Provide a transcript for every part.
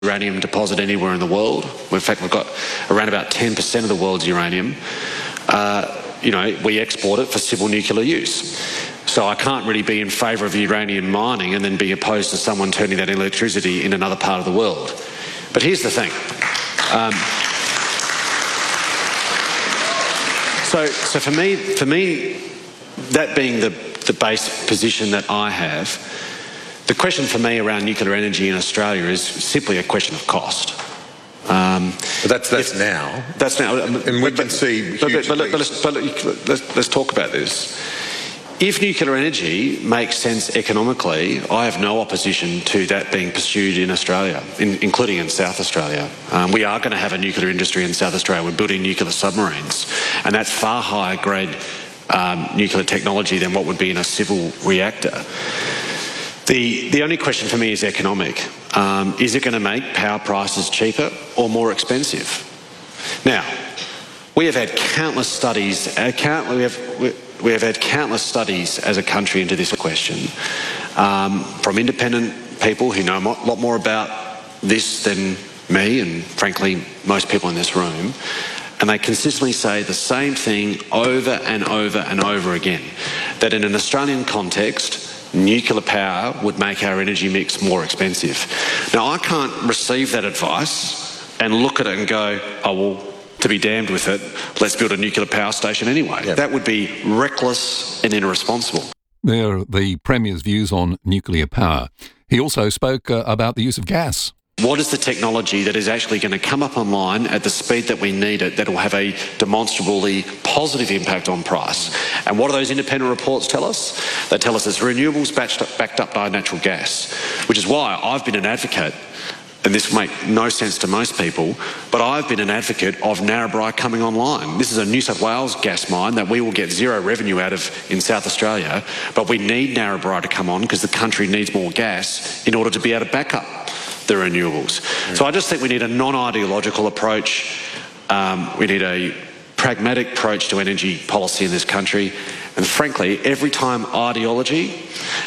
uranium deposit anywhere in the world. In fact, we've got around about 10% of the world's uranium. We export it for civil nuclear use. So I can't really be in favour of uranium mining and then be opposed to someone turning that electricity in another part of the world. But here's the thing. So for me, that being the base position that I have, the question for me around nuclear energy in Australia is simply a question of cost. But that's now. That's now. And we can see... Let's talk about this. If nuclear energy makes sense economically, I have no opposition to that being pursued in Australia, including in South Australia. We are going to have a nuclear industry in South Australia. We're building nuclear submarines, and that's far higher grade nuclear technology than what would be in a civil reactor. The only question for me is economic. Is it going to make power prices cheaper or more expensive? Now, we have had countless studies. We have had countless studies as a country into this question from independent people who know a lot more about this than me and, frankly, most people in this room. And they consistently say the same thing over and over and over again, that in an Australian context, nuclear power would make our energy mix more expensive. Now, I can't receive that advice and look at it and go, oh, well, to be damned with it, let's build a nuclear power station anyway. Yep. That would be reckless and irresponsible. There are the Premier's views on nuclear power. He also spoke about the use of gas. What is the technology that is actually going to come up online at the speed that we need it that will have a demonstrably positive impact on price? And what do those independent reports tell us? They tell us it's renewables backed up by natural gas, which is why I've been an advocate, and this will make no sense to most people, but I've been an advocate of Narrabri coming online. This is a New South Wales gas mine that we will get zero revenue out of in South Australia, but we need Narrabri to come on because the country needs more gas in order to be able to back up the renewables. So I just think we need a non-ideological approach. We need a pragmatic approach to energy policy in this country. And frankly, every time ideology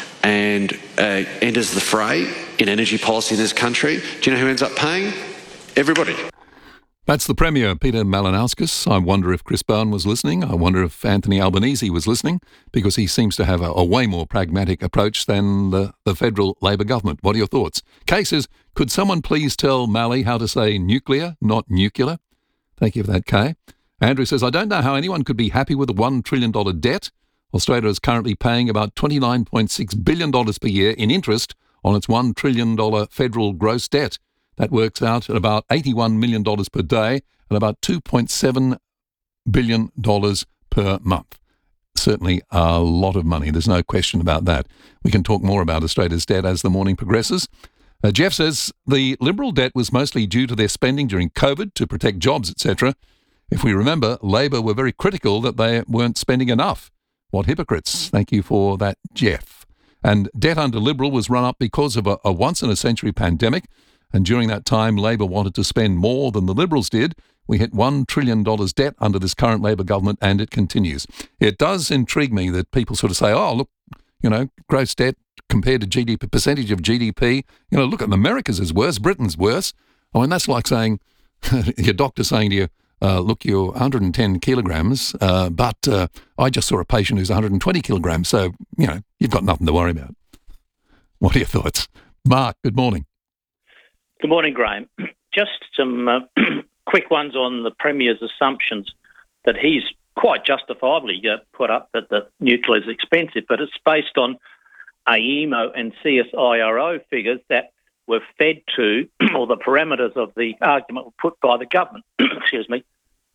enters the fray in energy policy in this country, do you know who ends up paying? Everybody. That's the Premier, Peter Malinauskas. I wonder if Chris Bowen was listening. I wonder if Anthony Albanese was listening, because he seems to have a way more pragmatic approach than the federal Labor government. What are your thoughts? Kay says, could someone please tell Mally how to say nuclear, not nuclear? Thank you for that, Kay. Andrew says, I don't know how anyone could be happy with a $1 trillion debt. Australia is currently paying about $29.6 billion per year in interest on its $1 trillion federal gross debt. That works out at about $81 million per day and about $2.7 billion per month. Certainly a lot of money. There's no question about that. We can talk more about Australia's debt as the morning progresses. Jeff says the Liberal debt was mostly due to their spending during COVID to protect jobs, etc. If we remember, Labor were very critical that they weren't spending enough. What hypocrites. Thank you for that, Jeff. And debt under Liberal was run up because of a once-in-a-century pandemic. And during that time, Labor wanted to spend more than the Liberals did. We hit $1 trillion debt under this current Labor government, and it continues. It does intrigue me that people sort of say, oh, look, gross debt compared to GDP, percentage of GDP. Look at America's is worse, Britain's worse. I mean, that's like saying, your doctor saying to you, look, you're 110 kilograms, but I just saw a patient who's 120 kilograms, so, you've got nothing to worry about. What are your thoughts? Mark, good morning. Good morning, Graham. Just some quick ones on the Premier's assumptions that he's quite justifiably put up that the nuclear is expensive, but it's based on AEMO and CSIRO figures that were fed to, or the parameters of the argument were put by the government. Excuse me.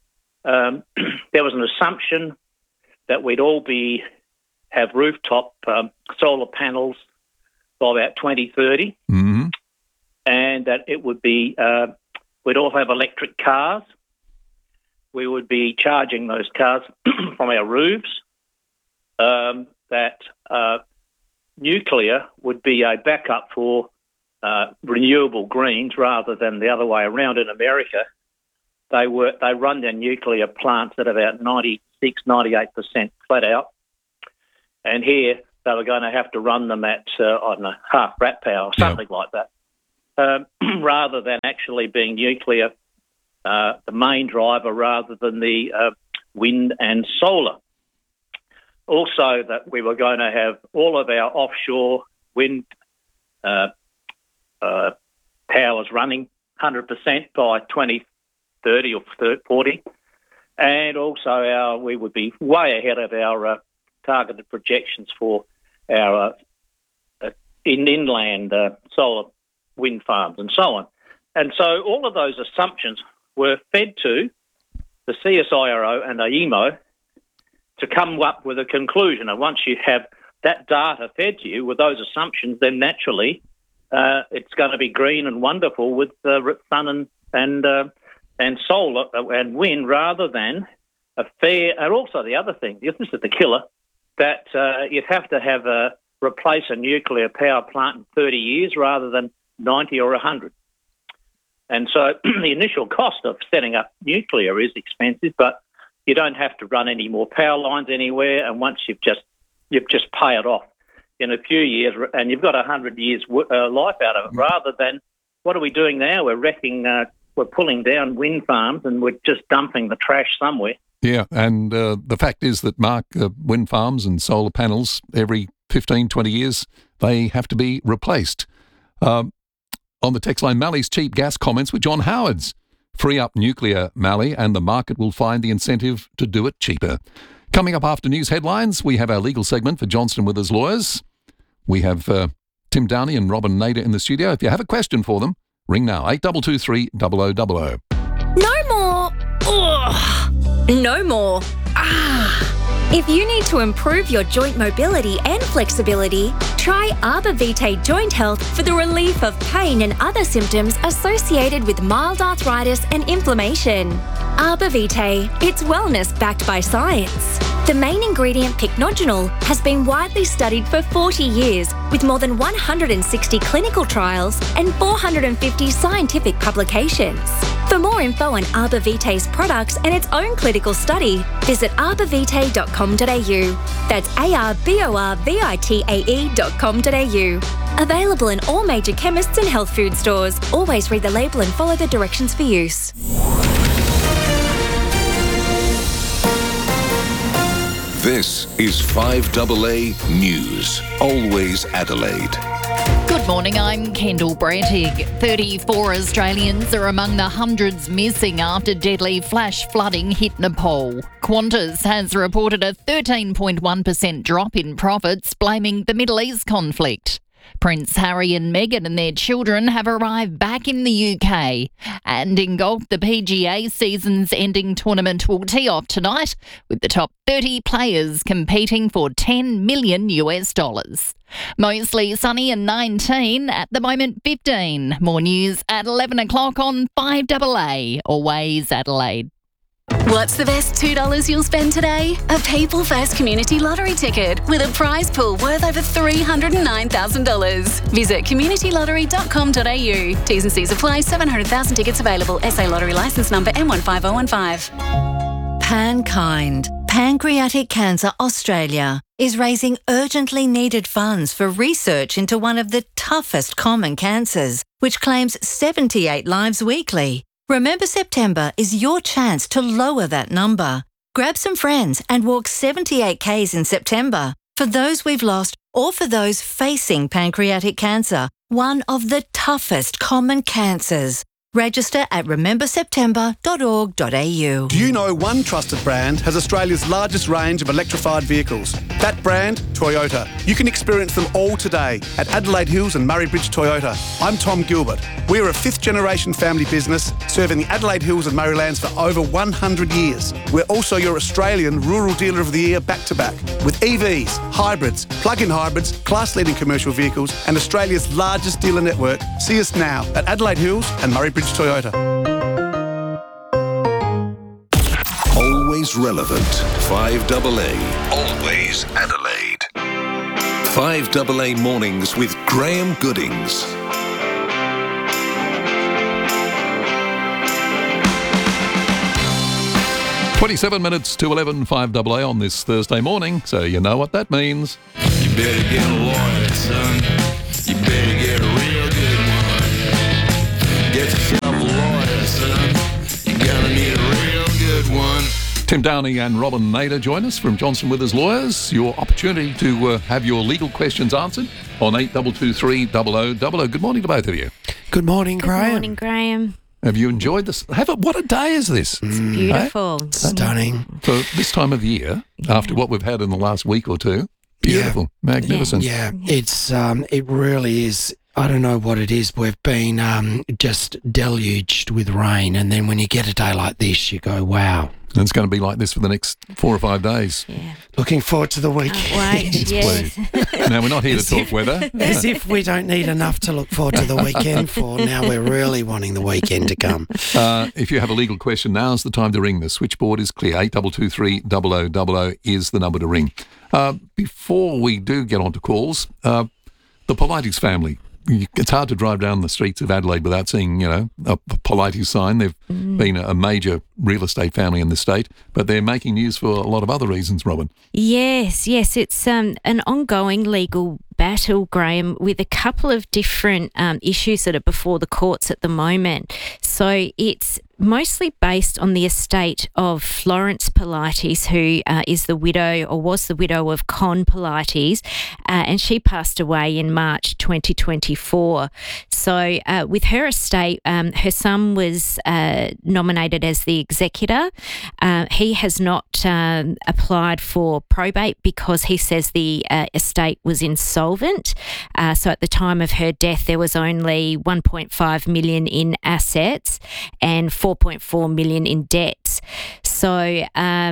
There was an assumption that we'd all have rooftop solar panels by about 2030. Mm-hmm. And that it would be, we'd all have electric cars. We would be charging those cars from our roofs. That nuclear would be a backup for renewable greens rather than the other way around. In America, they run their nuclear plants at about 96, 98% flat out. And here they were going to have to run them at, half rat power or something like that. rather than actually being nuclear the main driver rather than the wind and solar. Also, that we were going to have all of our offshore wind powers running 100% by 2030 or 40. And also we would be way ahead of our targeted projections for our inland solar wind farms and so on. And so all of those assumptions were fed to the CSIRO and AEMO to come up with a conclusion. And once you have that data fed to you with those assumptions, then naturally it's going to be green and wonderful with sun and solar and wind, rather than a fair. And also the other thing, this is the killer, that you'd have to replace a nuclear power plant in 30 years rather than 90 or 100. And so the initial cost of setting up nuclear is expensive, but you don't have to run any more power lines anywhere. And once you've just pay it off in a few years, and you've got 100 years life out of it. Rather than, what are we doing now? We're pulling down wind farms and we're just dumping the trash somewhere. Yeah, and the fact is that, Mark, wind farms and solar panels, every 15, 20 years, they have to be replaced. On the text line, Mally's cheap gas comments were John Howard's. Free up nuclear, Mally, and the market will find the incentive to do it cheaper. Coming up after news headlines, we have our legal segment for Johnston Withers Lawyers. We have Tim Downey and Robin Nader in the studio. If you have a question for them, ring now, 8223 0000. No more. Ugh. No more. If you need to improve your joint mobility and flexibility, try Arbor Vitae Joint Health for the relief of pain and other symptoms associated with mild arthritis and inflammation. Arbor Vitae, it's wellness backed by science. The main ingredient, pycnogenol, has been widely studied for 40 years with more than 160 clinical trials and 450 scientific publications. For more info on Arbor Vitae's products and its own clinical study, visit arborvitae.com.au. That's arborvitae.com.au. Available in all major chemists and health food stores. Always read the label and follow the directions for use. This is 5AA News, always Adelaide. Good morning, I'm Kendall Brantig. 34 Australians are among the hundreds missing after deadly flash flooding hit Nepal. Qantas has reported a 13.1% drop in profits, blaming the Middle East conflict. Prince Harry and Meghan and their children have arrived back in the UK. And in golf, the PGA season's ending tournament will tee off tonight, with the top 30 players competing for $10 million. Mostly sunny and 19, at the moment 15. More news at 11 o'clock on 5AA, always Adelaide. What's the best $2 you'll spend today? A People First Community Lottery ticket with a prize pool worth over $309,000. Visit communitylottery.com.au. T's and C's apply. 700,000 tickets available. SA Lottery licence number M15015. PanKind, Pancreatic Cancer Australia, is raising urgently needed funds for research into one of the toughest common cancers, which claims 78 lives weekly. Remember September is your chance to lower that number. Grab some friends and walk 78 Ks in September for those we've lost or for those facing pancreatic cancer, one of the toughest common cancers. Register at rememberseptember.org.au. Do you know one trusted brand has Australia's largest range of electrified vehicles? That brand, Toyota. You can experience them all today at Adelaide Hills and Murray Bridge Toyota. I'm Tom Gilbert. We're a fifth-generation family business serving the Adelaide Hills and Murraylands for over 100 years. We're also your Australian Rural Dealer of the Year back-to-back with EVs, hybrids, plug-in hybrids, class-leading commercial vehicles and Australia's largest dealer network. See us now at Adelaide Hills and Murray Bridge Toyota. Always relevant. 5AA, always Adelaide. 5AA Mornings with Graham Goodings. "27 minutes to 11, 5AA on this Thursday morning, so you know what that means. You better get a lawyer, son. You better get a real good one. Tim Downey and Robin Nader join us from Johnson Withers Lawyers. Your opportunity to have your legal questions answered on 8223 0000. Good morning to both of you. Good morning, Graham. Good morning, Graham. Have you enjoyed this? What a day is this? It's beautiful. Stunning. So this time of year, after what we've had in the last week or two, beautiful, magnificent. Yeah, it's it really is. I don't know what it is. We've been just deluged with rain, and then when you get a day like this, you go, wow. And it's going to be like this for the next 4 or 5 days. Yeah. Looking forward to the weekend. Wait, yes. Now, we're not here to talk weather. As if we don't need enough to look forward to the weekend for. Now we're really wanting the weekend to come. If you have a legal question, now's the time to ring. The switchboard is clear. 8223 0000 is the number to ring. Before we do get on to calls, the Politis family. It's hard to drive down the streets of Adelaide without seeing, a Politis sign. They've been a major real estate family in the state, but they're making news for a lot of other reasons, Robin. Yes. It's an ongoing legal battle, Graham, with a couple of different issues that are before the courts at the moment. So it's mostly based on the estate of Florence Politis, who is the widow or was the widow of Con Politis, and she passed away in March 2024. So with her estate, her son was nominated as the executor. He has not applied for probate because he says the estate was insolvent. So at the time of her death, there was only 1.5 million in assets and 4.4 million in debts. So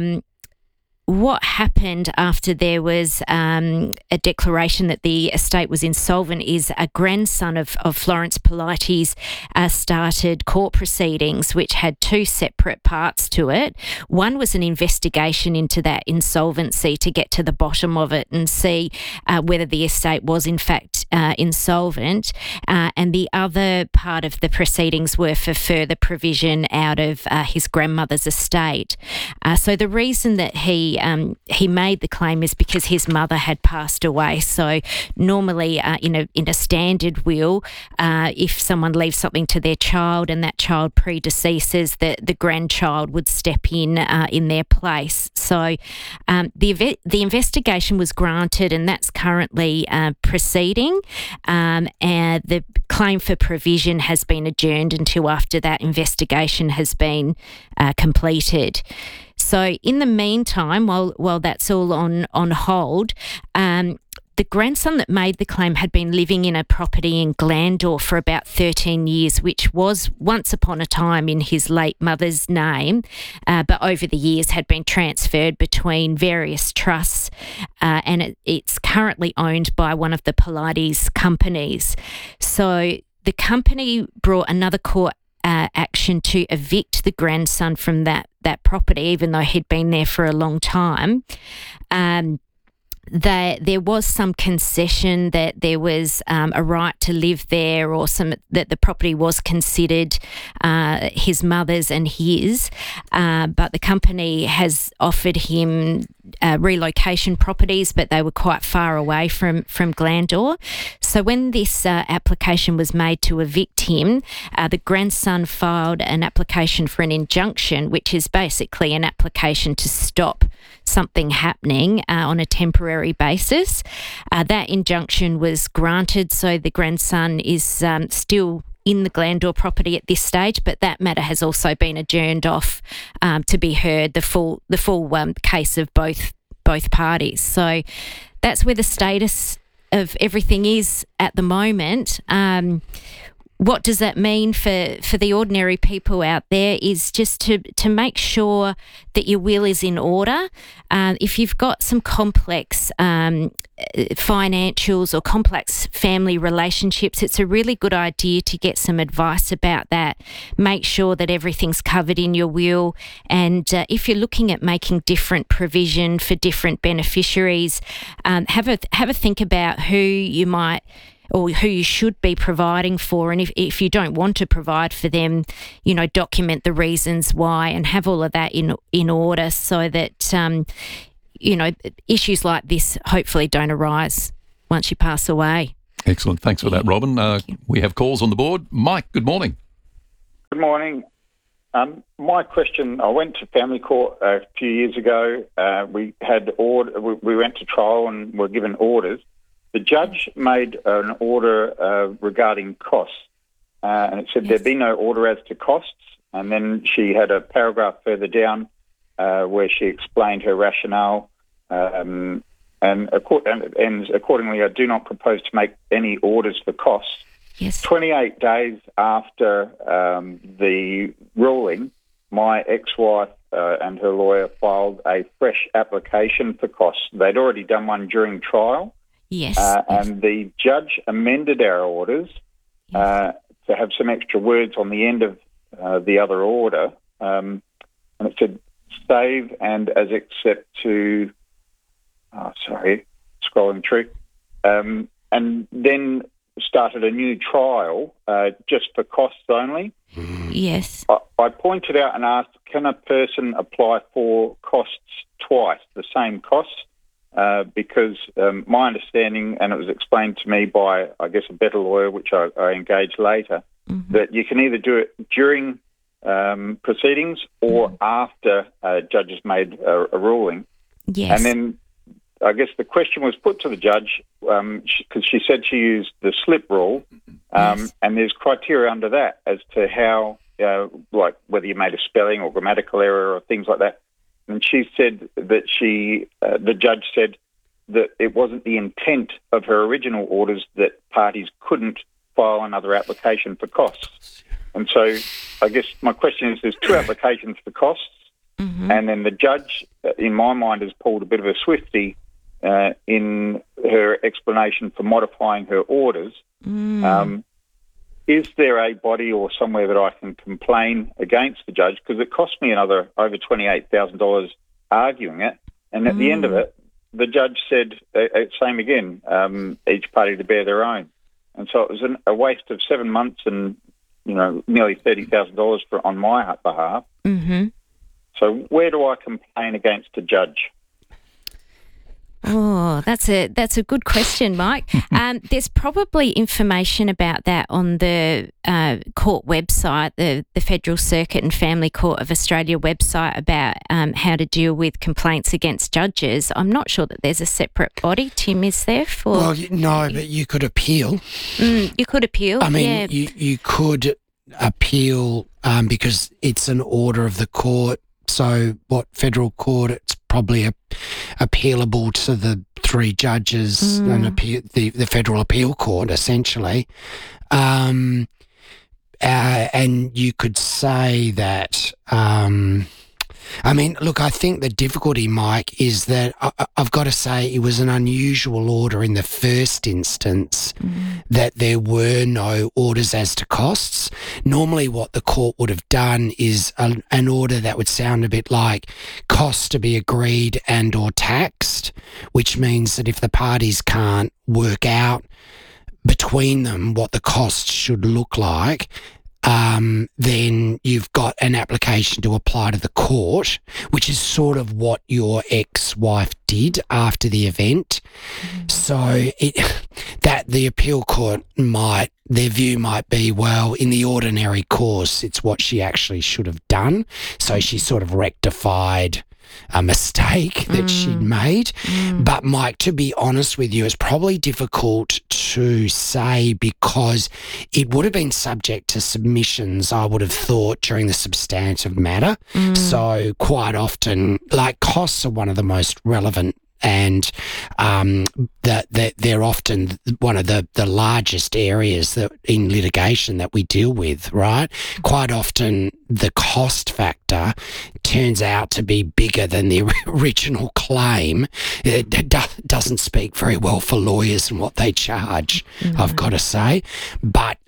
what happened after there was a declaration that the estate was insolvent is a grandson of Florence Politis started court proceedings, which had two separate parts to it. One was an investigation into that insolvency to get to the bottom of it and see whether the estate was in fact insolvent. And the other part of the proceedings were for further provision out of his grandmother's estate. So the reason that he made the claim is because his mother had passed away. So normally in a standard will, if someone leaves something to their child and that child predeceases, the grandchild would step in their place. So the investigation was granted and that's currently proceeding, and the claim for provision has been adjourned until after that investigation has been completed. So in the meantime, while that's all on hold, the grandson that made the claim had been living in a property in Glandore for about 13 years, which was once upon a time in his late mother's name, but over the years had been transferred between various trusts, and it's currently owned by one of the Politis companies. So the company brought another court action to evict the grandson from that property, even though he'd been there for a long time. There was some concession that there was a right to live there, or that the property was considered his mother's and his, but the company has offered him relocation properties, but they were quite far away from Glandore. So when this application was made to evict him, the grandson filed an application for an injunction, which is basically an application to stop something happening on a temporary basis. That injunction was granted, so the grandson is still in the Glandore property at this stage, but that matter has also been adjourned off to be heard, the full case of both parties. So that's where the status of everything is at the moment. What does that mean for the ordinary people out there is just to make sure that your will is in order. If you've got some complex financials or complex family relationships, it's a really good idea to get some advice about that. Make sure that everything's covered in your will, and if you're looking at making different provision for different beneficiaries, have a think about who you might or who you should be providing for, and if you don't want to provide for them, document the reasons why and have all of that in order, so that issues like this hopefully don't arise once you pass away. Excellent. Thanks for that, Robin. We have calls on the board. Mike, good morning. Good morning. My question, I went to family court a few years ago. We went to trial and were given orders. The judge made an order regarding costs, and it said there'd be no order as to costs. And then she had a paragraph further down where she explained her rationale. And accordingly, I do not propose to make any orders for costs. Yes. 28 days after the ruling, my ex-wife and her lawyer filed a fresh application for costs. They'd already done one during trial. Yes. And the judge amended our orders to have some extra words on the end of the other order. And it said, save and as except to... scrolling through. And then started a new trial just for costs only. Yes. I pointed out and asked, can a person apply for costs twice, the same costs? Because my understanding, and it was explained to me by, I guess, a better lawyer, which I engaged later, that you can either do it during proceedings or after judges made a ruling. Yes. And then I guess the question was put to the judge because she said she used the slip rule, and there's criteria under that as to how, like whether you made a spelling or grammatical error or things like that. And she said that the judge said that it wasn't the intent of her original orders that parties couldn't file another application for costs. And so I guess my question is, there's two applications for costs, and then the judge, in my mind, has pulled a bit of a Swiftie in her explanation for modifying her orders. Is there a body or somewhere that I can complain against the judge? Because it cost me another over $28,000 arguing it. And at the end of it, the judge said, same again, each party to bear their own. And so it was a waste of 7 months and, nearly $30,000 on my behalf. So where do I complain against a judge? Oh, that's a good question, Mike. There's probably information about that on the court website, the Federal Circuit and Family Court of Australia website, about how to deal with complaints against judges. I'm not sure that there's a separate body. Tim, is there? Well, no, but you could appeal. You could appeal. I mean, you could appeal because it's an order of the court. So what federal court, it's probably appealable to the three judges and the Federal Appeal Court, essentially. And you could say that... look, I think the difficulty, Mike, is that I've got to say it was an unusual order in the first instance that there were no orders as to costs. Normally what the court would have done is an order that would sound a bit like costs to be agreed and or taxed, which means that if the parties can't work out between them what the costs should look like, then you've got an application to apply to the court, which is sort of what your ex-wife did after the event. So that the appeal court their view might be, well, in the ordinary course, it's what she actually should have done. So she sort of rectified a mistake that she'd made. But Mike, to be honest with you, it's probably difficult to say because it would have been subject to submissions, I would have thought, during the substantive matter. So quite often, costs are one of the most relevant, and that they're often one of the largest areas that in litigation that we deal with, right? Quite often the cost factor turns out to be bigger than the original claim. It doesn't speak very well for lawyers and what they charge, I've got to say. But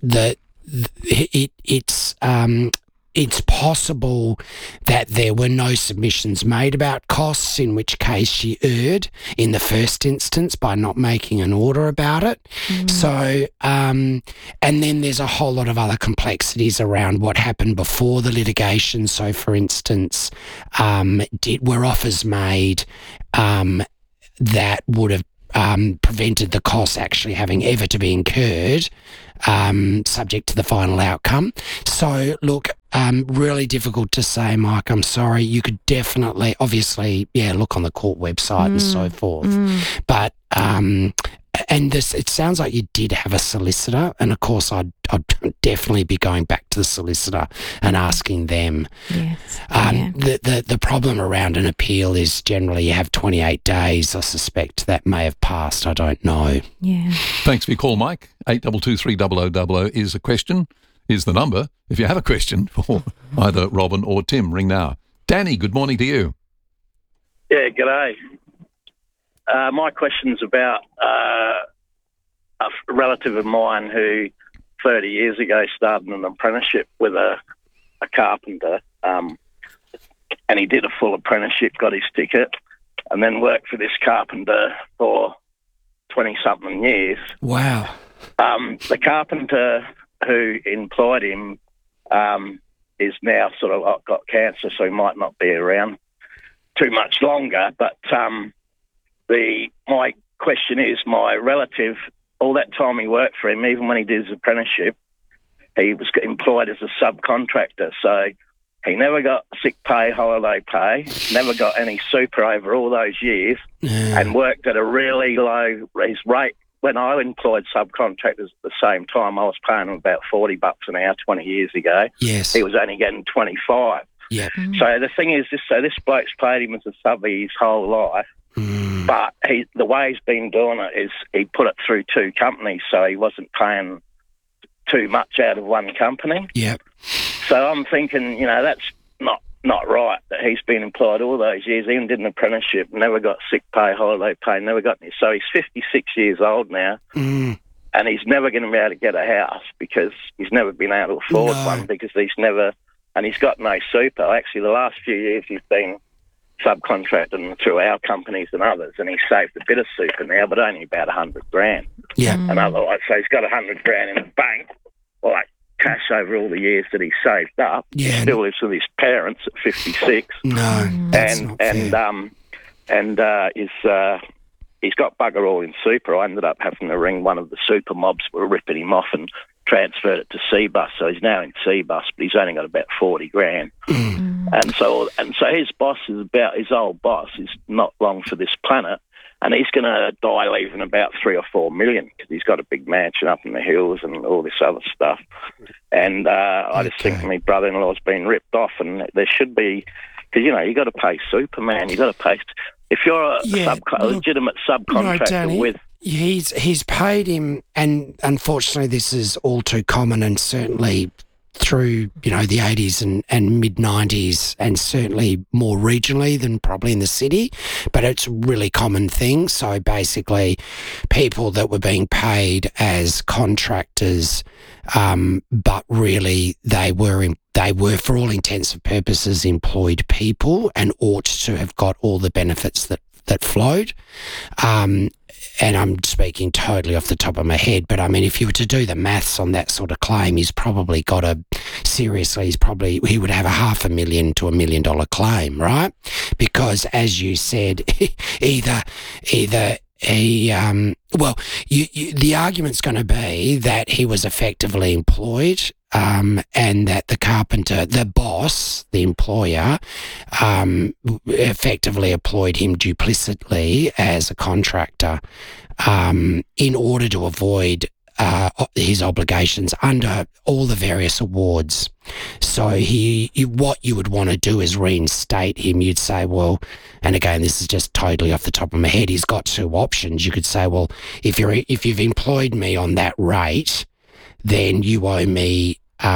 it's possible that there were no submissions made about costs, in which case she erred in the first instance by not making an order about it. So, and then there's a whole lot of other complexities around what happened before the litigation. So, for instance, were offers made that would have prevented the costs actually having ever to be incurred, subject to the final outcome. So, look, Really difficult to say, Mike. I'm sorry. You could definitely, obviously, look on the court website and so forth. But and it sounds like you did have a solicitor, and of course, I'd definitely be going back to the solicitor and asking them. Yes. The problem around an appeal is generally you have 28 days. I suspect that may have passed. I don't know. Yeah. Thanks for your call, Mike. 82230000 is a question, is the number. If you have a question for either Robin or Tim, ring now. Danny, good morning to you. Yeah, g'day. My question's about a relative of mine who 30 years ago started an apprenticeship with a carpenter, and he did a full apprenticeship, got his ticket, and then worked for this carpenter for 20-something years. Wow. The carpenter who employed him is now sort of got cancer, so he might not be around too much longer, but my question is, my relative, all that time he worked for him, even when he did his apprenticeship, he was employed as a subcontractor. So he never got sick pay, holiday pay, never got any super over all those years, and worked at a really low his rate. When I employed subcontractors at the same time, I was paying them about $40 an hour 20 years ago. Yes. He was only getting 25. Yeah. So the thing is, this bloke's paid him as a subby his whole life. But the way he's been doing it is he put it through two companies, so he wasn't paying too much out of one company. Yep. So I'm thinking, that's not right, that he's been employed all those years, even did an apprenticeship, never got sick pay, holiday pay, never got any. So he's 56 years old now, and he's never going to be able to get a house because he's never been able to afford one, because he's got no super. Actually, the last few years he's been subcontracting through our companies and others, and he's saved a bit of super now, but only about $100,000. Yeah. And otherwise, so he's got $100,000 in the bank, like cash over all the years that he saved up. Yeah. He still lives with his parents at 56. No, that's not fair. He's got bugger all in super. I ended up having to ring one of the super mobs, were ripping him off and transferred it to CBus. So he's now in CBus, but he's only got about $40,000. And so his boss is about, his old boss is not long for this planet, and he's going to die leaving about $3 or $4 million, because he's got a big mansion up in the hills and all this other stuff. And I just think my brother-in-law's been ripped off, and there should be, because you got to pay Superman, you got to pay. If you're a legitimate subcontractor with. He's paid him, and unfortunately this is all too common, and certainly through the 80s and mid-90s, and certainly more regionally than probably in the city, but it's a really common thing. So basically people that were being paid as contractors, but really they were for all intents and purposes employed people, and ought to have got all the benefits that flowed. And I'm speaking totally off the top of my head, but I mean, if you were to do the maths on that sort of claim, he would have $500,000 to $1 million claim, right? Because as you said, the argument's going to be that he was effectively employed, and that the carpenter, the boss, the employer, effectively employed him duplicitly as a contractor, in order to avoid his obligations under all the various awards. So what you would want to do is reinstate him. You'd say, well, and again, this is just totally off the top of my head, he's got two options. You could say, well, if you've employed me on that rate, then you owe me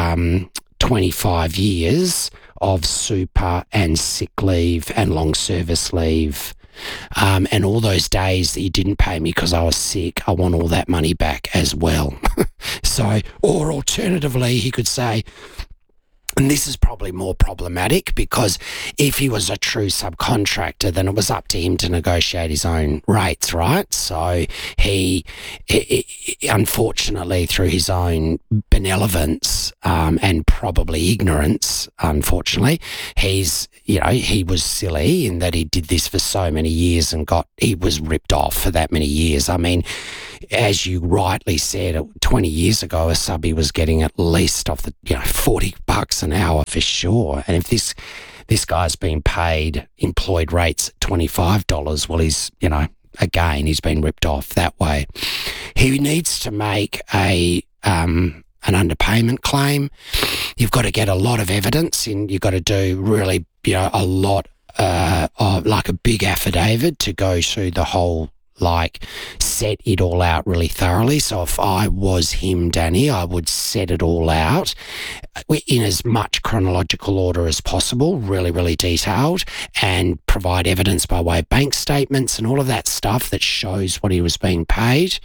25 years of super and sick leave and long service leave. And all those days that you didn't pay me because I was sick, I want all that money back as well. So, or alternatively, he could say, and this is probably more problematic, because if he was a true subcontractor, then it was up to him to negotiate his own rates, right? So he unfortunately, through his own benevolence and probably ignorance, unfortunately, he was silly in that he did this for so many years and he was ripped off for that many years. I mean, as you rightly said, 20 years ago, a subby was getting at least off the $40 an hour for sure. And if this guy's been paid employed rates at $25, well, he's again, he's been ripped off that way. He needs to make an underpayment claim. You've got to get a lot of evidence, and you've got to do really, a lot of like a big affidavit to go through the whole, set it all out really thoroughly. So if I was him, Danny, I would set it all out in as much chronological order as possible, really, really detailed, and provide evidence by way of bank statements and all of that stuff that shows what he was being paid.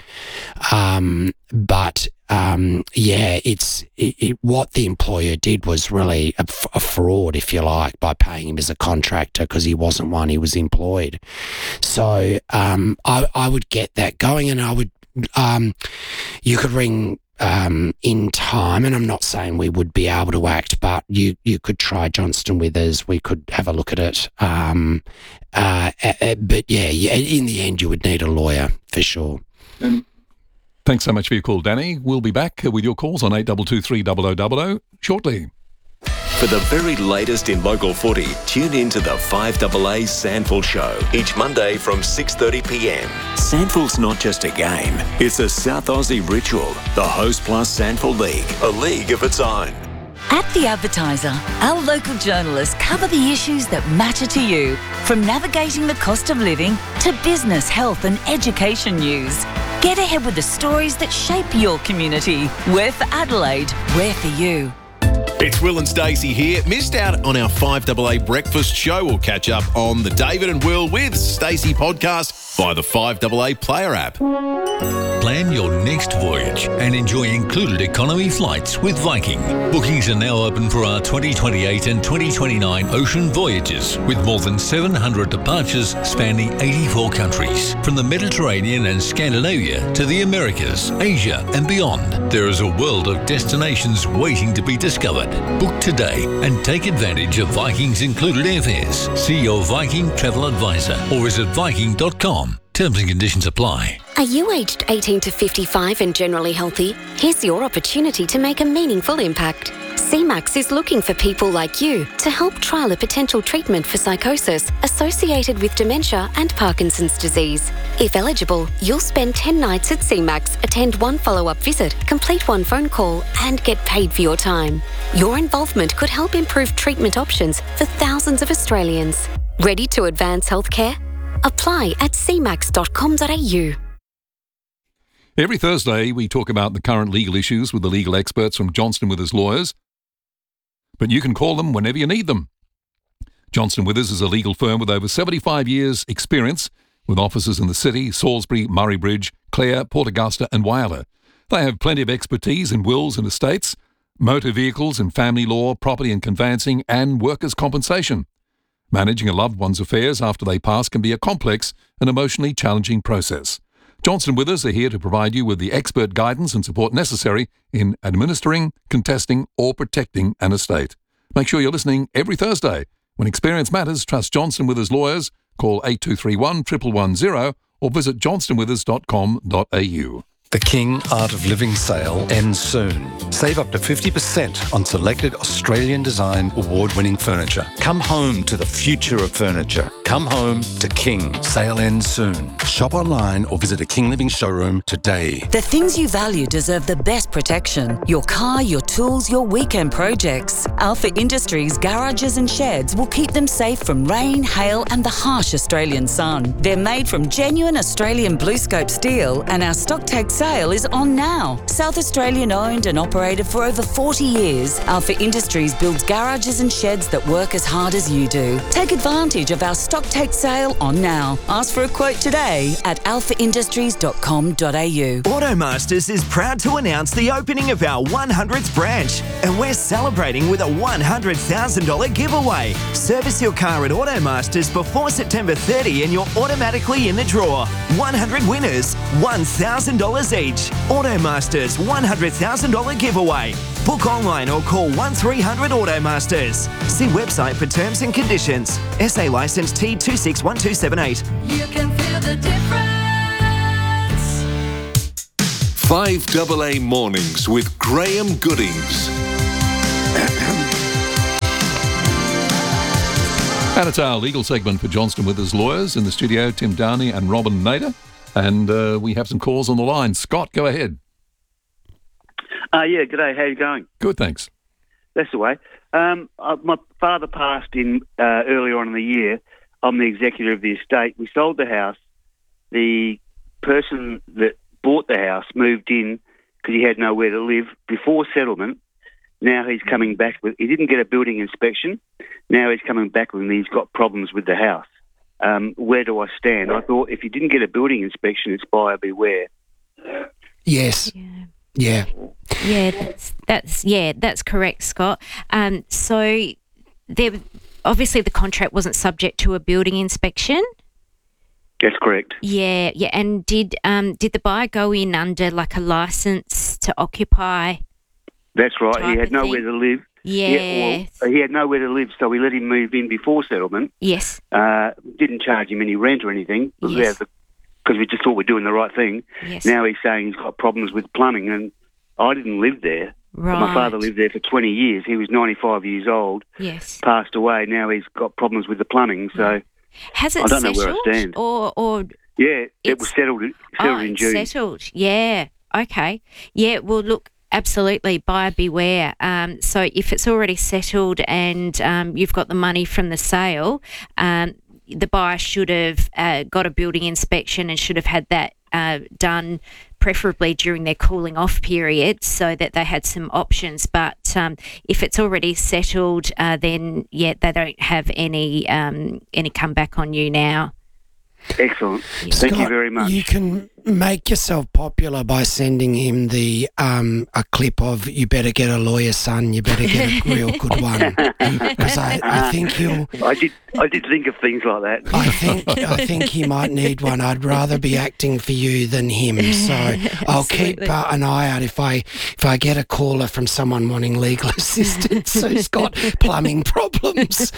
What the employer did was really a fraud, if you like, by paying him as a contractor, because he wasn't one, he was employed. So I would get that going, and I would you could ring in time, and I'm not saying we would be able to act, but you could try Johnston Withers. We could have a look at it. But in the end, you would need a lawyer for sure. Thanks so much for your call, Danny. We'll be back with your calls on 8223 0000 shortly. For the very latest in local footy, tune in to the 5AA Sandful Show each Monday from 6:30pm. Sandful's not just a game, it's a South Aussie ritual. The Host Plus Sandful League, a league of its own. At The Advertiser, our local journalists cover the issues that matter to you, from navigating the cost of living to business, health and education news. Get ahead with the stories that shape your community. We're for Adelaide, we're for you. It's Will and Stacey here. Missed out on our 5AA breakfast show? We'll catch up on the David and Will with Stacey podcast via the 5AA player app. Plan your next voyage and enjoy included economy flights with Viking. Bookings are now open for our 2028 and 2029 ocean voyages, with more than 700 departures spanning 84 countries. From the Mediterranean and Scandinavia to the Americas, Asia and beyond, there is a world of destinations waiting to be discovered. Book today and take advantage of Viking's included airfares. See your Viking travel advisor or visit Viking.com. Terms and conditions apply. Are you aged 18 to 55 and generally healthy? Here's your opportunity to make a meaningful impact. CMAX is looking for people like you to help trial a potential treatment for psychosis associated with dementia and Parkinson's disease. If eligible, you'll spend 10 nights at CMAX, attend one follow-up visit, complete one phone call, and get paid for your time. Your involvement could help improve treatment options for thousands of Australians. Ready to advance healthcare? Apply at cmax.com.au. Every Thursday, we talk about the current legal issues with the legal experts from Johnston Withers Lawyers. But you can call them whenever you need them. Johnston Withers is a legal firm with over 75 years' experience, with offices in the city, Salisbury, Murray Bridge, Clare, Port Augusta and Whyalla. They have plenty of expertise in wills and estates, motor vehicles and family law, property and conveyancing, and workers' compensation. Managing a loved one's affairs after they pass can be a complex and emotionally challenging process. Johnston Withers are here to provide you with the expert guidance and support necessary in administering, contesting or protecting an estate. Make sure you're listening every Thursday. When experience matters, trust Johnston Withers Lawyers. Call 8231 11110 or visit johnstonwithers.com.au. The King Art of Living sale ends soon. Save up to 50% on selected Australian design award-winning furniture. Come home to the future of furniture. Come home to King. Sale ends soon. Shop online or visit a King Living showroom today. The things you value deserve the best protection. Your car, your tools, your weekend projects. Alpha Industries garages and sheds will keep them safe from rain, hail and the harsh Australian sun. They're made from genuine Australian BlueScope steel, and our stock take sale is on now. South Australian owned and operated for over 40 years, Alpha Industries builds garages and sheds that work as hard as you do. Take advantage of our stock take sale on now. Ask for a quote today at alphaindustries.com.au. Automasters is proud to announce the opening of our 100th branch, and we're celebrating with a $100,000 giveaway. Service your car at Automasters before September 30 and you're automatically in the draw. 100 winners, $1,000 each. Automasters $100,000 giveaway. Book online or call 1300 Automasters. See website for terms and conditions. SA licence T261278. You can feel the difference. 5AA Mornings with Graham Goodings. And it's our legal segment for Johnston Withers Lawyers. In the studio, Tim Downey and Robin Nader. And we have some calls on the line. Scott, go ahead. Yeah, g'day. How you going? Good, thanks. That's the way. My father passed in earlier on in the year. I'm the executor of the estate. We sold the house. The person that bought the house moved in because he had nowhere to live before settlement. Now he's coming back with... He didn't get a building inspection. Now he's coming back and he's got problems with the house. Where do I stand? I thought if you didn't get a building inspection, it's buyer beware. Yes. Yeah. Yeah, that's correct, Scott. So there, obviously the contract wasn't subject to a building inspection. That's correct. Yeah. And did the buyer go in under like a license to occupy? That's right. He had nowhere to live. Yeah. He had nowhere to live, so we let him move in before settlement. Yes. Didn't charge him any rent or anything. Yes. Because we just thought we're doing the right thing. Yes. Now he's saying he's got problems with plumbing, and I didn't live there. Right. My father lived there for 20 years. He was 95 years old. Yes. Passed away. Now he's got problems with the plumbing, so has it I don't know settled? where I stand. Or yeah, it was settled in June. Settled. Yeah. Okay. Yeah. Well, look. Absolutely, buyer beware. So if it's already settled and you've got the money from the sale, the buyer should have got a building inspection and should have had that done preferably during their cooling off period so that they had some options. But if it's already settled, then, they don't have any comeback on you now. Excellent. Yeah. Thank you Scott, very much. You can make yourself popular by sending him the a clip of "You better get a lawyer, son. You better get a real good one." Because I think he'll. I did think of things like that. I think he might need one. I'd rather be acting for you than him. So I'll keep an eye out if I get a caller from someone wanting legal assistance who's got plumbing problems.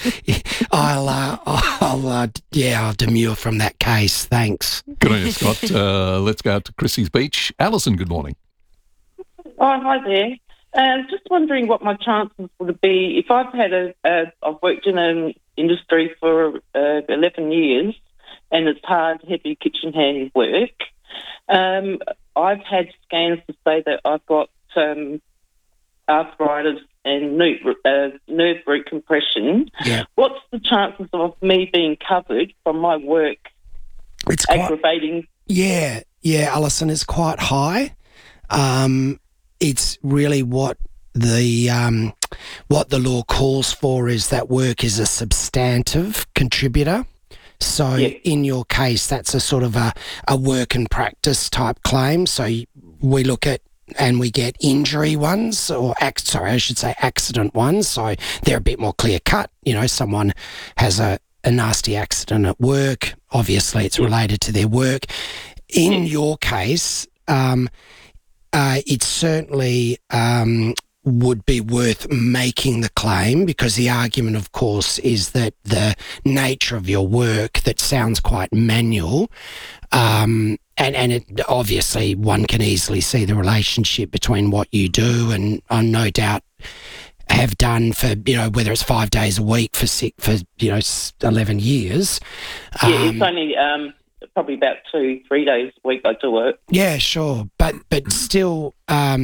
I'll demur from that case. Thanks. Good on you, Scott. Let's go out to Chrissy's Beach. Alison, good morning. Oh, hi there. Just wondering what my chances would be if I've had I've worked in an industry for 11 years and it's hard, heavy kitchen hand work. I've had scans to say that I've got arthritis and nerve root compression. Yeah. What's the chances of me being covered from my work? It's aggravating. Yeah, Alison, it's quite high. It's really what the law calls for is that work is a substantive contributor. So in your case, that's a sort of a work and practice type claim. So we look at and we get injury ones, or accident ones. So they're a bit more clear cut. You know, someone has a nasty accident at work. Obviously, it's related to their work. In your case, it certainly would be worth making the claim, because the argument, of course, is that the nature of your work that sounds quite manual, and it, obviously one can easily see the relationship between what you do and no doubt have done for, whether it's 5 days a week for 11 years. It's only probably about 2-3 days a week I do it. Yeah, sure, but still,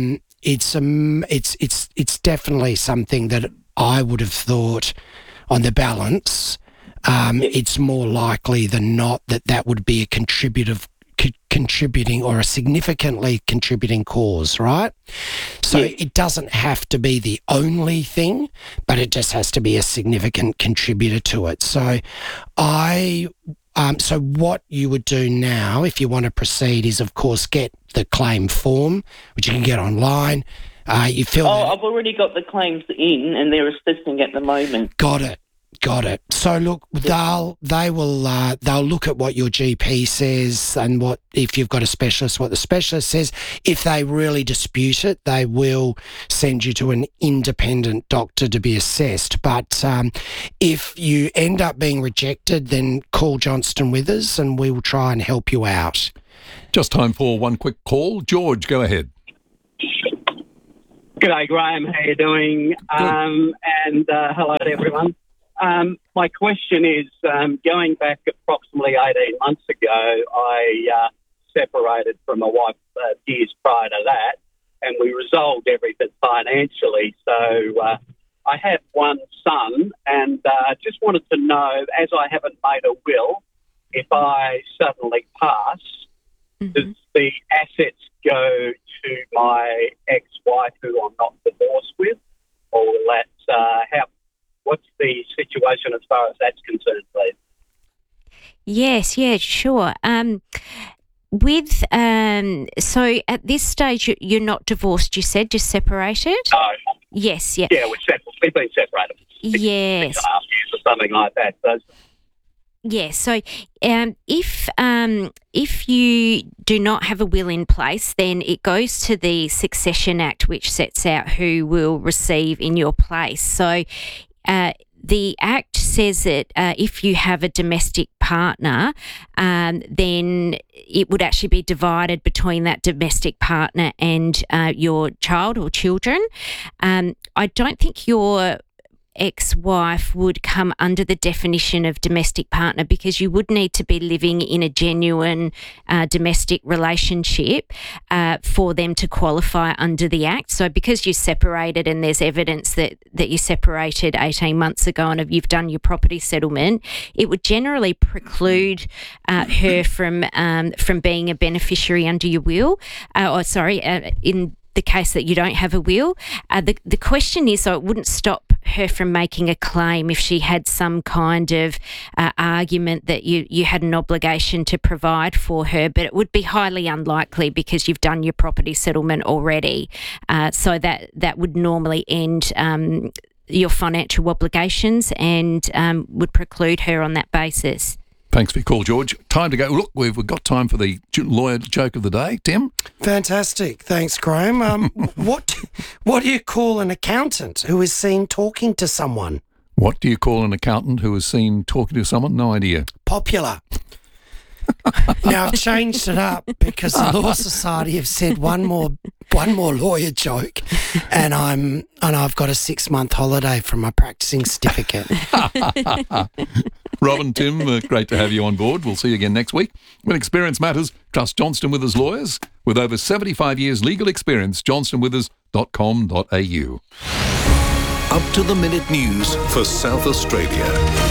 it's definitely something that I would have thought, on the balance, it's more likely than not that would be a contributing or a significantly contributing cause, right? So it doesn't have to be the only thing, but it just has to be a significant contributor to it. So so what you would do now, if you want to proceed, is of course get the claim form, which you can get online. You fill I've already got the claims in, and they're assessing at the moment. Got it. So look, they'll look at what your GP says and what, if you've got a specialist, what the specialist says. If they really dispute it, they will send you to an independent doctor to be assessed. But if you end up being rejected, then call Johnston Withers and we will try and help you out. Just time for one quick call. George, go ahead. G'day, Graham. How you doing? Hello to everyone. My question is, going back approximately 18 months ago, I separated from my wife years prior to that, and we resolved everything financially. So I have one son, and just wanted to know, as I haven't made a will, if I suddenly pass, does the assets go to my ex-wife, who I'm not divorced with, or will that what's the situation as far as that's concerned, please? Yes, yeah, sure. So at this stage, you're not divorced, you said, just separated? No. Yes, yeah. Yeah, we've been separated. Yes. 6.5 years or something like that. So, yeah, so if you do not have a will in place, then it goes to the Succession Act, which sets out who will receive in your place. So the Act says that if you have a domestic partner, then it would actually be divided between that domestic partner and your child or children. I don't think your ex-wife would come under the definition of domestic partner, because you would need to be living in a genuine domestic relationship for them to qualify under the Act. So because you separated and there's evidence that you separated 18 months ago and you've done your property settlement, it would generally preclude her from being a beneficiary under your will. In the case that you don't have a will. The question is, so it wouldn't stop her from making a claim if she had some kind of argument that you had an obligation to provide for her, but it would be highly unlikely because you've done your property settlement already. So that would normally end your financial obligations and would preclude her on that basis. Thanks for your call, George. Time to go. Look, we've got time for the lawyer joke of the day. Tim? Fantastic. Thanks, Graham. What do you call an accountant who is seen talking to someone? What do you call an accountant who is seen talking to someone? No idea. Popular. Now, I've changed it up because the Law Society have said one more lawyer joke, and I've got a 6-month holiday from my practicing certificate. Robin, Tim, great to have you on board. We'll see you again next week. When experience matters, trust Johnston Withers Lawyers. With over 75 years legal experience, johnstonwithers.com.au. Up to the minute news for South Australia.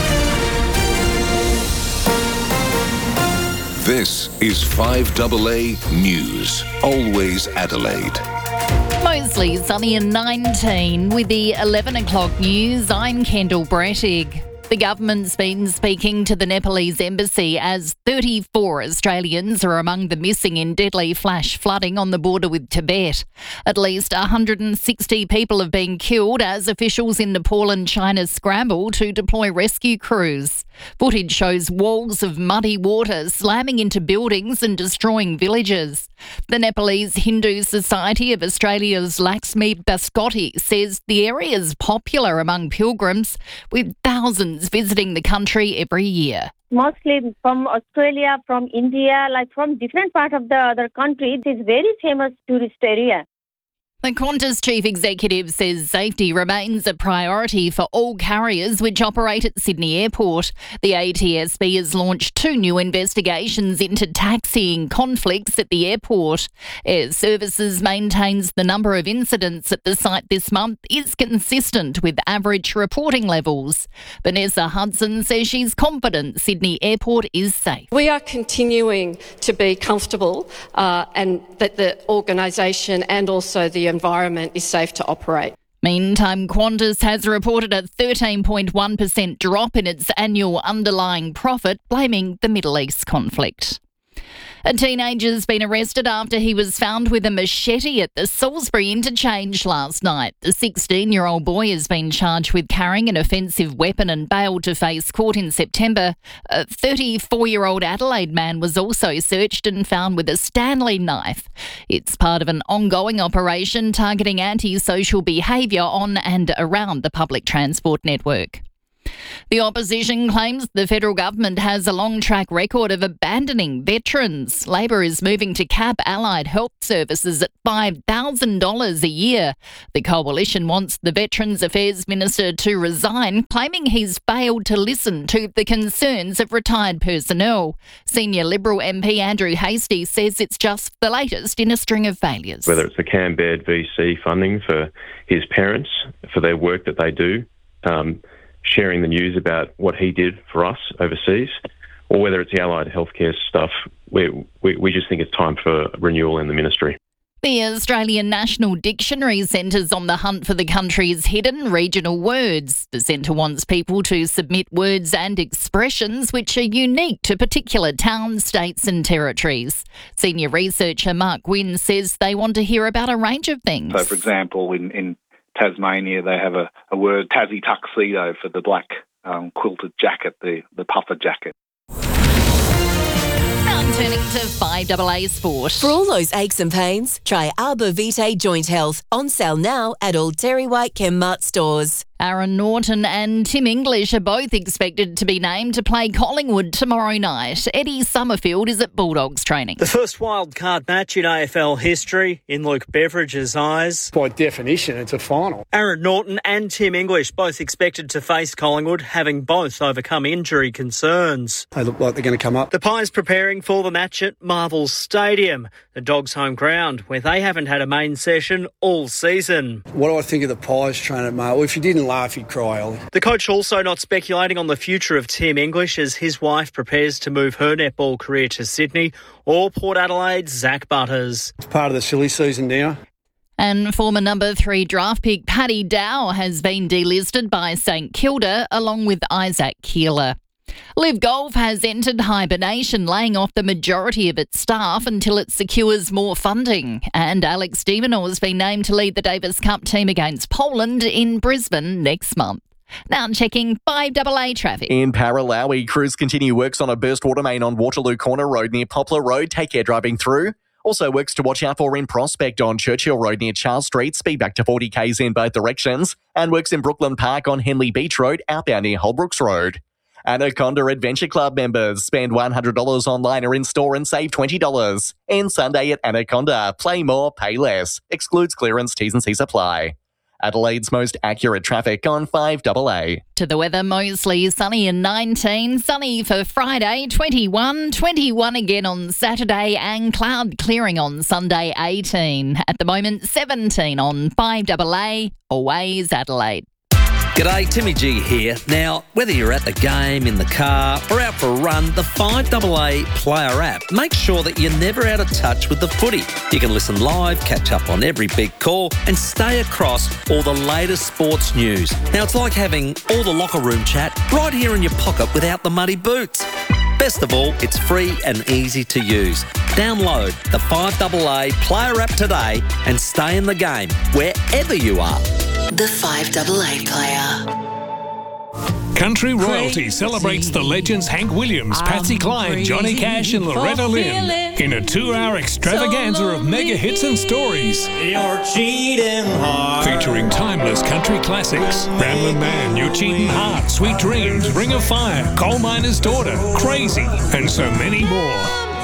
This is 5AA News, always Adelaide. Mostly sunny and 19 with the 11 o'clock news. I'm Kendall Brettig. The government's been speaking to the Nepalese embassy as 34 Australians are among the missing in deadly flash flooding on the border with Tibet. At least 160 people have been killed as officials in Nepal and China scramble to deploy rescue crews. Footage shows walls of muddy water slamming into buildings and destroying villages. The Nepalese Hindu Society of Australia's Lakshmi Baskoti says the area is popular among pilgrims, with thousands visiting the country every year. Mostly from Australia, from India, like from different parts of the other country. It is very famous tourist area. The Qantas chief executive says safety remains a priority for all carriers which operate at Sydney Airport. The ATSB has launched 2 new investigations into taxiing conflicts at the airport. Air Services maintains the number of incidents at the site this month is consistent with average reporting levels. Vanessa Hudson says she's confident Sydney Airport is safe. We are continuing to be comfortable and that the organisation and also the environment is safe to operate. Meantime, Qantas has reported a 13.1% drop in its annual underlying profit, blaming the Middle East conflict. A teenager's been arrested after he was found with a machete at the Salisbury interchange last night. The 16-year-old boy has been charged with carrying an offensive weapon and bailed to face court in September. A 34-year-old Adelaide man was also searched and found with a Stanley knife. It's part of an ongoing operation targeting antisocial behaviour on and around the public transport network. The opposition claims the federal government has a long track record of abandoning veterans. Labor is moving to cap allied health services at $5,000 a year. The coalition wants the Veterans Affairs Minister to resign, claiming he's failed to listen to the concerns of retired personnel. Senior Liberal MP Andrew Hastie says it's just the latest in a string of failures. Whether it's the Cam Baird VC funding for his parents, for their work that they do, sharing the news about what he did for us overseas, or whether it's the allied healthcare stuff, we just think it's time for renewal in the ministry. The Australian National Dictionary Centre's on the hunt for the country's hidden regional words. The centre wants people to submit words and expressions which are unique to particular towns, states and territories. Senior researcher Mark Gwynn says they want to hear about a range of things. So, for example, in Tasmania, they have a word, Tassie tuxedo, for the black quilted jacket, the puffer jacket. Turning to 5AA Sport. For all those aches and pains, try Arbor Vitae Joint Health. On sale now at all Terry White Chemmart stores. Aaron Norton and Tim English are both expected to be named to play Collingwood tomorrow night. Eddie Summerfield is at Bulldogs training. The first wildcard match in AFL history in Luke Beveridge's eyes. By definition, it's a final. Aaron Norton and Tim English both expected to face Collingwood, having both overcome injury concerns. They look like they're going to come up. The Pies preparing for the match at Marvel Stadium, the Dogs' home ground, where they haven't had a main session all season. What do I think of the Pies training at Marvel? If you didn't laugh, you'd cry, Ollie. The coach also not speculating on the future of Tim English as his wife prepares to move her netball career to Sydney, or Port Adelaide's Zach Butters. It's part of the silly season now. And former number 3 draft pick Paddy Dow has been delisted by St Kilda along with Isaac Keeler. Liv Golf has entered hibernation, laying off the majority of its staff until it secures more funding. And Alex de Minaur has been named to lead the Davis Cup team against Poland in Brisbane next month. Now checking 5AA traffic. In Paralawi, crews continue works on a burst water main on Waterloo Corner Road near Poplar Road. Take care driving through. Also works to watch out for in Prospect on Churchill Road near Charles Street. Speed back to 40 k's in both directions. And works in Brooklyn Park on Henley Beach Road, outbound near Holbrooks Road. Anaconda Adventure Club members spend $100 online or in-store and save $20. And Sunday at Anaconda, play more, pay less. Excludes clearance, T's and C's apply. Adelaide's most accurate traffic on 5AA. To the weather, mostly sunny and 19. Sunny for Friday, 21. 21 again on Saturday and cloud clearing on Sunday, 18. At the moment, 17 on 5AA. Always Adelaide. G'day, Timmy G here. Now, whether you're at the game, in the car, or out for a run, the 5AA Player app makes sure that you're never out of touch with the footy. You can listen live, catch up on every big call, and stay across all the latest sports news. Now, it's like having all the locker room chat right here in your pocket without the muddy boots. Best of all, it's free and easy to use. Download the 5AA Player app today and stay in the game wherever you are. The 5AA Player. Country Royalty celebrates the legends Hank Williams, Patsy Cline, Johnny Cash and Loretta Lynn in a 2-hour extravaganza of mega hits and stories. You're cheating hard. Featuring timeless country classics, Ramblin' Man, You're Cheating Hard, Sweet Dreams, Ring of Fire, Coal Miner's Daughter, Crazy, and so many more.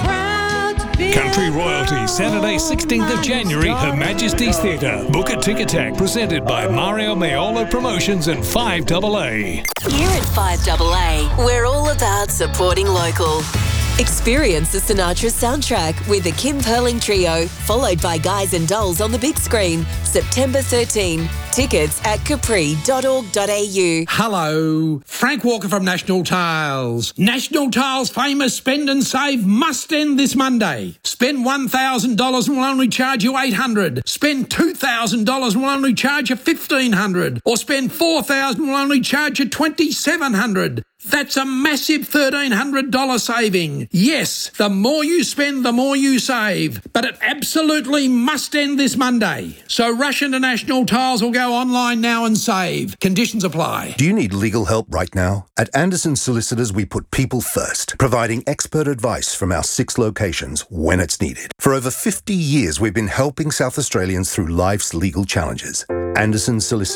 Country Royalty, Saturday 16th of January, Her Majesty's Theatre. Book a Ticket Tag, presented by Mario Maiola Promotions and 5AA. Here at 5AA, we're all about supporting local. Experience the Sinatra soundtrack with the Kim Perling Trio, followed by Guys and Dolls on the big screen, September 13. Tickets at capri.org.au. Hello, Frank Walker from National Tiles. National Tiles' famous Spend and Save must end this Monday. Spend $1,000 and we'll only charge you $800. Spend $2,000 and we'll only charge you $1,500. Or spend $4,000 and we'll only charge you $2,700. That's a massive $1,300 saving. Yes, the more you spend, the more you save. But it absolutely must end this Monday. So rush into National Tiles or go online now and save. Conditions apply. Do you need legal help right now? At Anderson Solicitors, we put people first, providing expert advice from our 6 locations when it's needed. For over 50 years, we've been helping South Australians through life's legal challenges. Anderson Solicitors,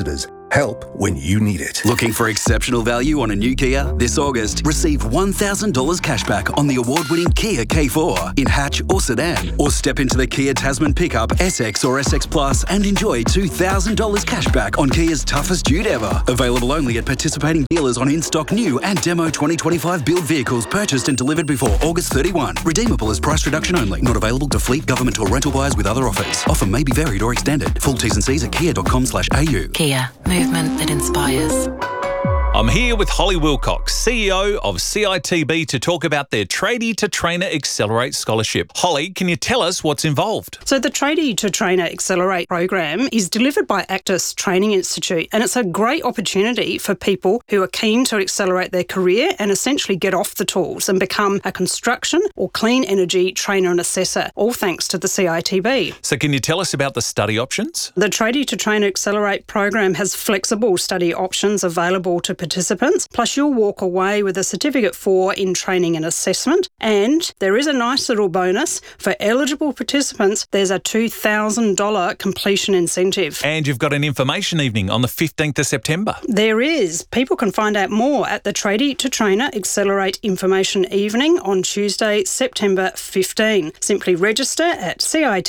Help when you need it. Looking for exceptional value on a new Kia? This August, receive $1,000 cashback on the award-winning Kia K4 in hatch or sedan. Or step into the Kia Tasman pickup, SX or SX Plus and enjoy $2,000 cashback on Kia's toughest dude ever. Available only at participating dealers on in-stock new and demo 2025 build vehicles purchased and delivered before August 31. Redeemable as price reduction only. Not available to fleet, government or rental buyers with other offers. Offer may be varied or extended. Full T's and C's at kia.com/au. Kia. Movement that inspires. I'm here with Holly Wilcox, CEO of CITB, to talk about their Tradie to Trainer Accelerate Scholarship. Holly, can you tell us what's involved? So the Tradie to Trainer Accelerate program is delivered by Actis Training Institute, and it's a great opportunity for people who are keen to accelerate their career and essentially get off the tools and become a construction or clean energy trainer and assessor, all thanks to the CITB. So can you tell us about the study options? The Tradie to Trainer Accelerate program has flexible study options available to participants, plus you'll walk away with a Certificate 4 in Training and Assessment. And there is a nice little bonus. For eligible participants, there's a $2,000 completion incentive. And you've got an information evening on the 15th of September. There is. People can find out more at the Tradie to Trainer Accelerate Information Evening on Tuesday, September 15. Simply register at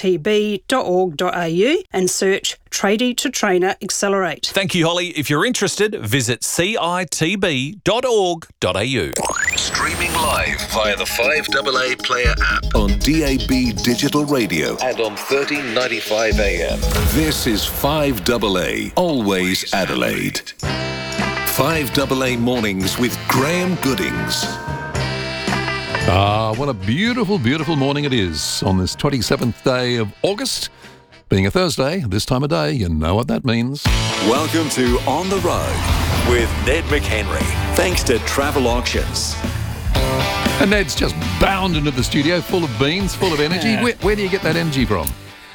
citb.org.au and search Tradie to Trainer Accelerate. Thank you, Holly. If you're interested, visit citb.org.au. Streaming live via the 5AA Player app on DAB Digital Radio and on 1395 AM. This is 5AA, always Adelaide. 5AA Mornings with Graham Goodings. What a beautiful, beautiful morning it is on this 27th day of August. Being a Thursday, this time of day, you know what that means. Welcome to On the Road with Ned McHenry, thanks to Travel Auctions. And Ned's just bound into the studio, full of beans, full of energy. Yeah. Where do you get that energy from?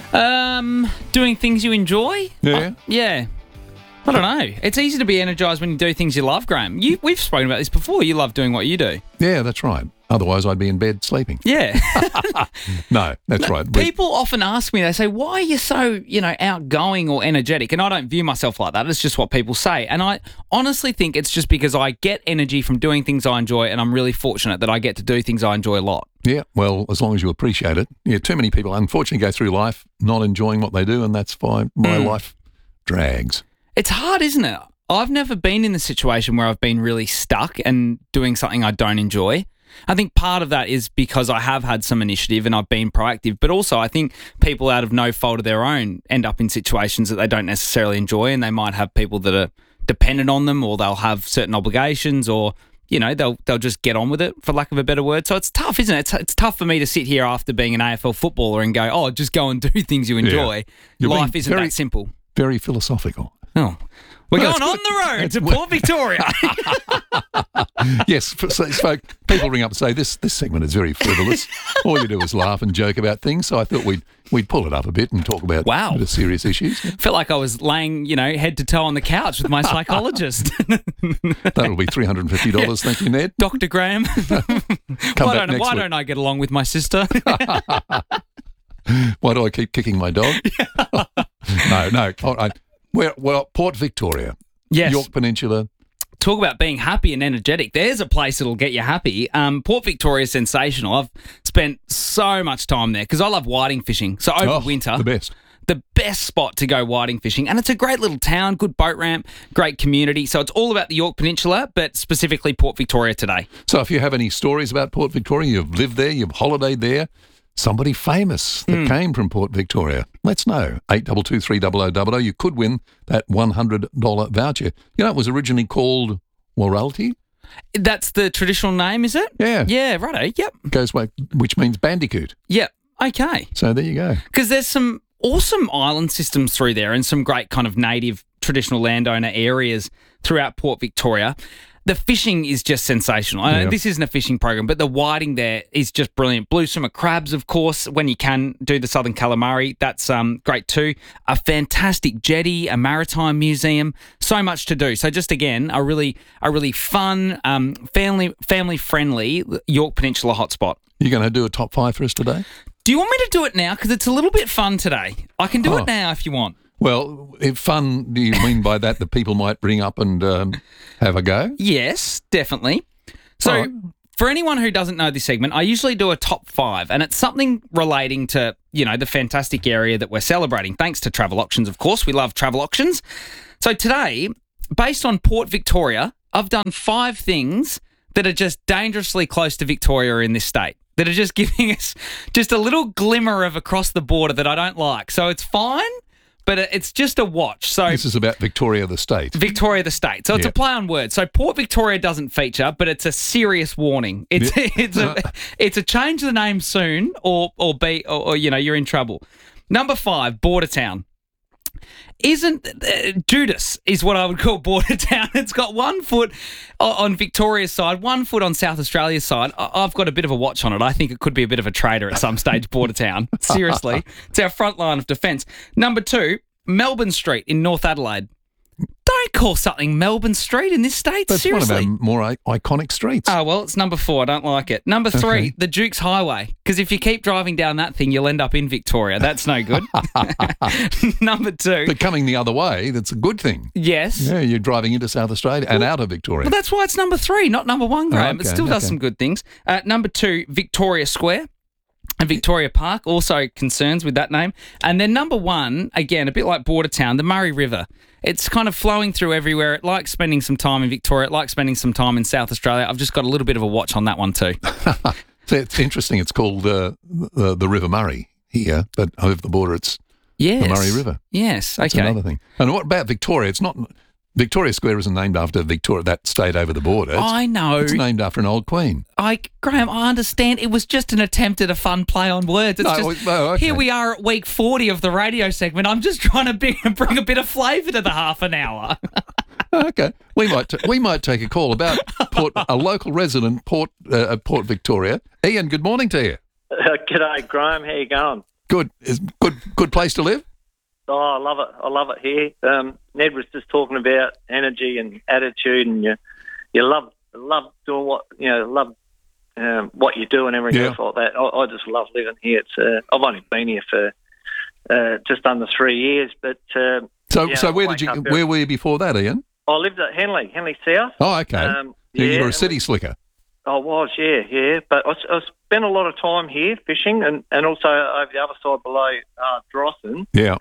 Doing things you enjoy. Yeah? Yeah. I don't know. It's easy to be energised when you do things you love, Graham. We've spoken about this before. You love doing what you do. Yeah, that's right. Otherwise, I'd be in bed sleeping. Yeah. No, that's right. People often ask me, they say, why are you so, outgoing or energetic? And I don't view myself like that. It's just what people say. And I honestly think it's just because I get energy from doing things I enjoy, and I'm really fortunate that I get to do things I enjoy a lot. Yeah, well, as long as you appreciate it. Yeah, too many people, unfortunately, go through life not enjoying what they do, and that's why my life drags. It's hard, isn't it? I've never been in the situation where I've been really stuck and doing something I don't enjoy. I think part of that is because I have had some initiative and I've been proactive, but also I think people out of no fault of their own end up in situations that they don't necessarily enjoy, and they might have people that are dependent on them, or they'll have certain obligations, or they'll just get on with it, for lack of a better word. So it's tough, isn't it? It's tough for me to sit here after being an AFL footballer and go, just go and do things you enjoy. Yeah. Life isn't that simple. Very philosophical. Oh. We're going on the road to Port Victoria. Yes, so people ring up and say, this segment is very frivolous. All you do is laugh and joke about things. So I thought we'd pull it up a bit and talk about the serious issues. Felt like I was laying, head to toe on the couch with my psychologist. That'll be $350. Thank you, Ned. Dr. Graham. Why don't I get along with my sister? Why do I keep kicking my dog? No. All right. Well, Port Victoria, yes. York Peninsula. Talk about being happy and energetic. There's a place that'll get you happy. Port Victoria is sensational. I've spent so much time there because I love whiting fishing. So over winter, the best spot to go whiting fishing. And it's a great little town, good boat ramp, great community. So it's all about the York Peninsula, but specifically Port Victoria today. So if you have any stories about Port Victoria, you've lived there, you've holidayed there, somebody famous that came from Port Victoria, let's know. 822300. You could win that $100 voucher. It was originally called Waralty. That's the traditional name, is it? Yeah. Yeah, righto. Yep. Goes way, which means bandicoot. Yep. Okay. So there you go. Because there's some awesome island systems through there and some great kind of native traditional landowner areas throughout Port Victoria. The fishing is just sensational. I know this isn't a fishing program, but the whiting there is just brilliant. Blue swimmer crabs, of course, when you can do the southern calamari, that's great too. A fantastic jetty, a maritime museum, so much to do. So just again, a really fun, family friendly York Peninsula hotspot. You're going to do a top 5 for us today? Do you want me to do it now? Because it's a little bit fun today. I can do it now if you want. Well, if fun, do you mean by that people might bring up and have a go? Yes, definitely. So, for anyone who doesn't know this segment, I usually do a top 5, and it's something relating to, the fantastic area that we're celebrating. Thanks to Travel Auctions, of course. We love Travel Auctions. So today, based on Port Victoria, I've done 5 things that are just dangerously close to Victoria in this state, that are just giving us just a little glimmer of across the border that I don't like. So it's fine, but it's just a watch. So this is about Victoria the state. Victoria the state. So it's a play on words. So Port Victoria doesn't feature, but it's a serious warning. It's a change the name soon, or you're in trouble. Number 5, border town. Judas is what I would call border town. It's got 1 foot on Victoria's side, 1 foot on South Australia's side. I've got a bit of a watch on it. I think it could be a bit of a trader at some stage, border town. Seriously. It's our front line of defence. Number 2, Melbourne Street in North Adelaide. Don't call something Melbourne Street in this state. That's seriously. One of our more iconic streets. Oh, well, it's number 4. I don't like it. Number 3, the Duke's Highway. Because if you keep driving down that thing, you'll end up in Victoria. That's no good. Number 2. But coming the other way, that's a good thing. Yes. Yeah, you're driving into South Australia and out of Victoria. Well, that's why it's number 3, not number 1, Graham. It still does some good things. Number 2, Victoria Square. And Victoria Park, also concerns with that name. And then number 1, again, a bit like Border Town, the Murray River. It's kind of flowing through everywhere. It likes spending some time in Victoria. It likes spending some time in South Australia. I've just got a little bit of a watch on that one too. So it's interesting. It's called the River Murray here, but over the border it's the Murray River. Yes, okay. That's another thing. And what about Victoria? It's not... Victoria Square isn't named after Victoria, that state over the border. I know. It's named after an old queen. Graham, I understand. It was just an attempt at a fun play on words. Here we are at week 40 of the radio segment. I'm just trying to bring a bit of flavour to the half an hour. Okay. We might take a call about a local resident at Port Victoria. Ian, good morning to you. G'day, Graham. How you going? Good. Good place to live? Oh, I love it. I love it here. Ned was just talking about energy and attitude, and you love doing what what you do and everything else like that. I just love living here. It's I've only been here for just under 3 years, but so where were you before that, Ian? I lived at Henley South. Oh, okay. You were a city slicker. I was, yeah. But I spent a lot of time here fishing, and also over the other side below Drossen. Yeah.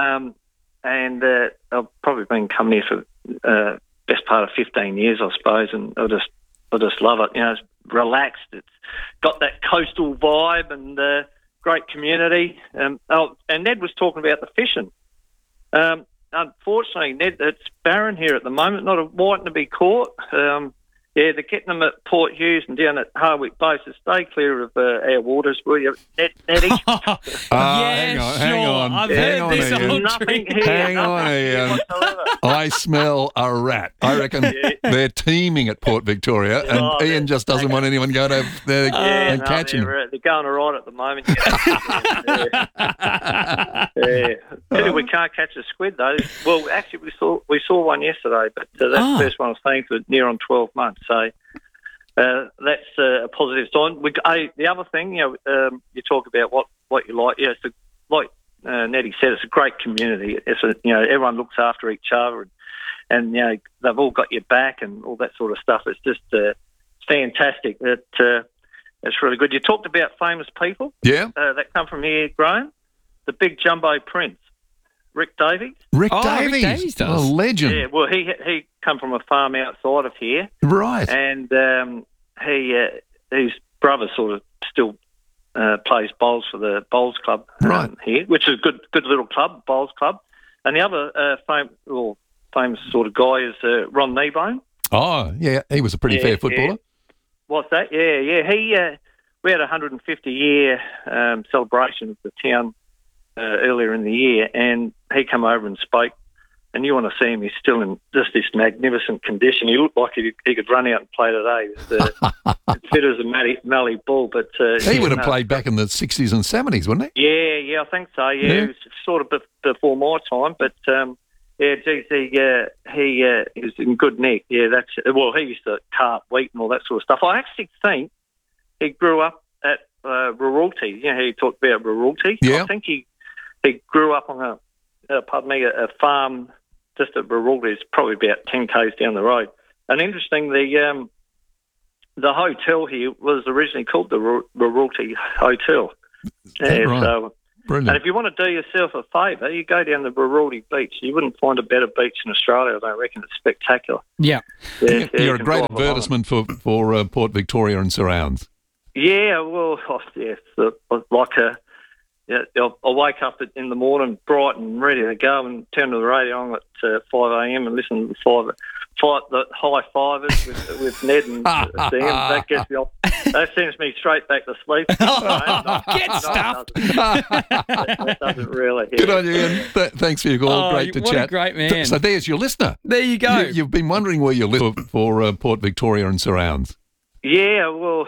And I've probably been coming here for best part of 15 years, I suppose, and I just love it. It's relaxed. It's got that coastal vibe and great community. And Ned was talking about the fishing. Unfortunately, Ned, it's barren here at the moment. Not a whiting to be caught. They're getting them at Port Hughes and down at Hardwick Bay, so stay clear of our waters, will you, Nettie? Hang on. I've heard this Hang on, Ian. I smell a rat. I reckon they're teeming at Port Victoria, and Ian just doesn't want anyone going over there and catching them. They're going all right at the moment. Pity we can't catch a squid, though. Well, actually, we saw one yesterday, but that's the first one I've seen for near on 12 months. So that's a positive sign. The other thing, you talk about what you like. Yeah, it's like Nettie said, it's a great community. It's everyone looks after each other, and they've all got your back and all that sort of stuff. It's just fantastic. It's really good. You talked about famous people. Yeah. That come from here, Graham. The big jumbo prince, Rick Davies. Rick Davies does. A legend. Yeah, well, he come from a farm outside of here. Right. And his brother sort of still plays bowls for the bowls club here, which is a good little club, bowls club. And the other famous sort of guy is Ron Kneebone. Oh, yeah, he was a pretty fair footballer. Yeah. What's that? Yeah. We had a 150-year celebration of the town earlier in the year, and he come over and spoke. And you want to see him, he's still in just this magnificent condition. He looked like he could run out and play today. It's fit as a Mallee bull. But he would have played back in the 60s and 70s, wouldn't he? Yeah, I think so. Yeah, it was sort of before my time. But, he was in good nick. Yeah, he used to cart wheat and all that sort of stuff. I actually think he grew up at Ruralty. He talked about Ruralty. Yeah. I think he grew up on a farm just at Baroulti. It's probably about 10 k's down the road. And interesting, the hotel here was originally called the Baroulti Hotel. Right. So, brilliant. and if you want to do yourself a favour, you go down the Baroulti beach. You wouldn't find a better beach in Australia, I don't reckon. It's spectacular. Yeah. You're a great advertisement for Port Victoria and surrounds. Yeah, well, yes. I'll wake up in the morning bright and ready to go and turn to the radio on at 5 a.m. and listen to the high fivers with Ned and Sam. That gets me off. That sends me straight back to sleep. Get stuffed. That doesn't really hit. Good on you, Ian. Thanks for your call. Great to what chat. A great man. So there's your listener. There you go. You've been wondering where you live for Port Victoria and surrounds. Yeah, well,